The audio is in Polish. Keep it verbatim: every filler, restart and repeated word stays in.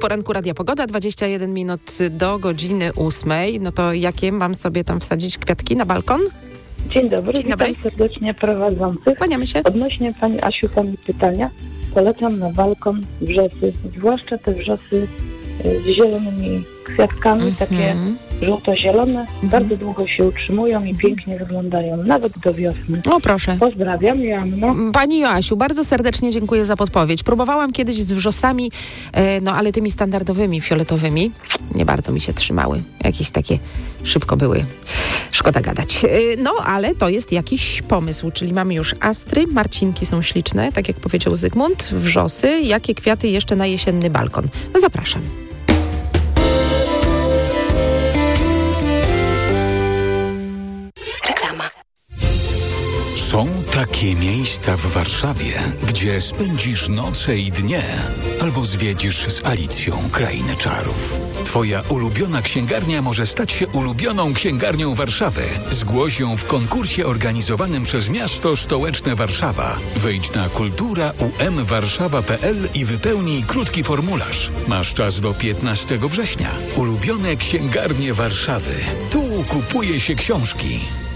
poranku Radia Pogoda, dwadzieścia jeden minut do godziny ósmej. No to jakie mam sobie tam wsadzić kwiatki na balkon? Dzień dobry, Dzień witam dobry. serdecznie prowadzących. Kłaniamy się. Odnośnie Pani Asiu Pani pytania, polecam na balkon wrzosy, zwłaszcza te wrzosy y, z zielonymi kwiatkami, Mhm. takie żółto-zielone, bardzo długo się utrzymują i pięknie wyglądają, nawet do wiosny. O, proszę. Pozdrawiam, Joanno. Pani Joasiu, bardzo serdecznie dziękuję za podpowiedź. Próbowałam kiedyś z wrzosami, e, no ale tymi standardowymi, fioletowymi, nie bardzo mi się trzymały. Jakieś takie szybko były. Szkoda gadać. E, no, ale to jest jakiś pomysł, czyli mamy już astry, marcinki są śliczne, tak jak powiedział Zygmunt, wrzosy. Jakie kwiaty jeszcze na jesienny balkon? No, zapraszam. Są takie miejsca w Warszawie, gdzie spędzisz noce i dnie, albo zwiedzisz z Alicją krainę czarów. Twoja ulubiona księgarnia może stać się ulubioną księgarnią Warszawy. Zgłoś ją w konkursie organizowanym przez Miasto Stołeczne Warszawa. Wejdź na kultura u m warszawa kropka p l i wypełnij krótki formularz. Masz czas do piętnastego września. Ulubione księgarnie Warszawy. Tu kupuje się książki.